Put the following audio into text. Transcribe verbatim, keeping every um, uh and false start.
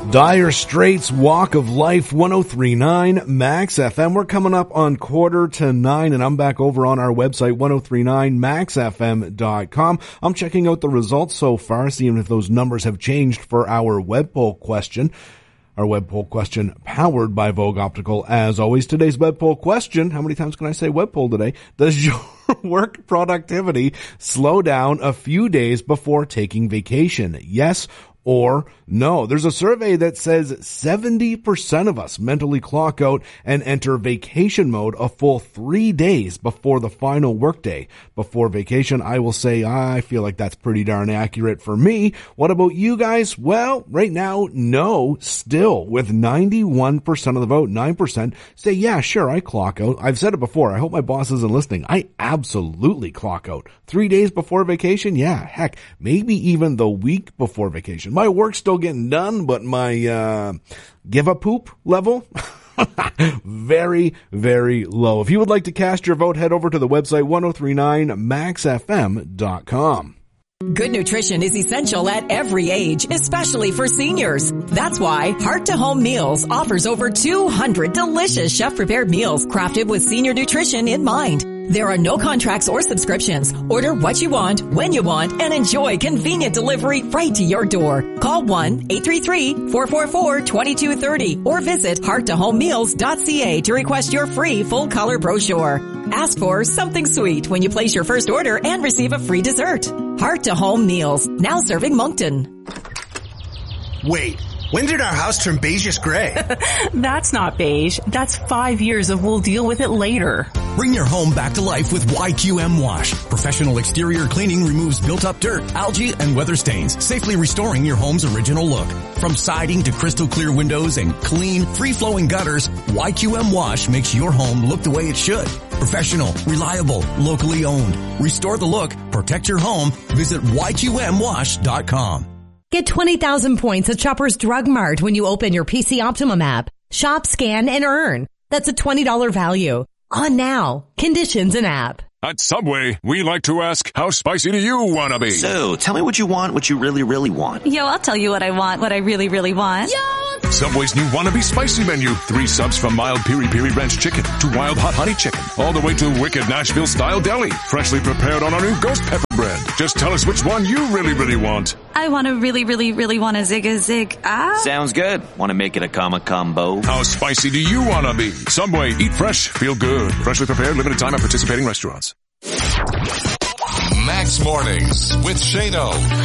Dire Straits, Walk of Life, one oh three point nine Max F M. We're coming up on quarter to nine, and I'm back over on our website, ten thirty-nine max f m dot com. I'm checking out the results so far, seeing if those numbers have changed for our web poll question. Our web poll question powered by Vogue Optical. As always, today's web poll question, how many times can I say web poll today? Does your work productivity slow down a few days before taking vacation? Yes or no? There's a survey that says seventy percent of us mentally clock out and enter vacation mode a full three days before the final workday. Before vacation, I will say I feel like that's pretty darn accurate for me. What about you guys? Well, right now, no, still, with ninety-one percent of the vote. nine percent say, yeah, sure, I clock out. I've said it before. I hope my boss isn't listening. I absolutely clock out. Three days before vacation? Yeah, heck, maybe even the week before vacation. My work's still getting done, but my uh give a poop level very, very low. If you would like to cast your vote, head over to the website ten thirty-nine max f m dot com. Good nutrition is essential at every age, especially for seniors. That's why Heart to Home Meals offers over two hundred delicious chef-prepared meals crafted with senior nutrition in mind. There are no contracts or subscriptions. Order what you want, when you want, and enjoy convenient delivery right to your door. Call one eight three three, four four four, two two three zero or visit heart to home meals dot c a to request your free full-color brochure. Ask for something sweet when you place your first order and receive a free dessert. Heart to Home Meals, now serving Moncton. Wait, when did our house turn beigeish gray? That's not beige. That's five years of we'll deal with it later. Bring your home back to life with Y Q M Wash. Professional exterior cleaning removes built-up dirt, algae, and weather stains, safely restoring your home's original look. From siding to crystal clear windows and clean, free-flowing gutters, Y Q M Wash makes your home look the way it should. Professional, reliable, locally owned. Restore the look, protect your home. Visit y q m wash dot com. Get twenty thousand points at Shoppers Drug Mart when you open your P C Optimum app. Shop, scan, and earn. That's a twenty dollars value. On now. Conditions and app. At Subway, we like to ask, how spicy do you want to be? So, tell me what you want, what you really, really want. Yo, I'll tell you what I want, what I really, really want. Yo! Subway's new Wannabe Spicy menu. Three subs from mild piri-piri ranch chicken to wild hot honey chicken. All the way to wicked Nashville-style deli. Freshly prepared on our new ghost pepper bread. Just tell us which one you really, really want. I want to really, really, really want a zig-a-zig. Ah. Sounds good. Want to make it a comma combo? How spicy do you want to be? Subway, eat fresh, feel good. Freshly prepared, limited time at participating restaurants. Max Mornings with Shano.